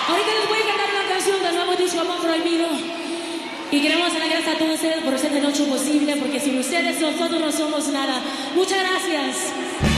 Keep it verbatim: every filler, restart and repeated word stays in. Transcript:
Ahorita les voy a cantar una canción del nuevo disco Amor Prohibido. Y queremos dar gracias a todos ustedes por hacer de noche posible, porque sin ustedes nosotros no somos nada. Muchas gracias.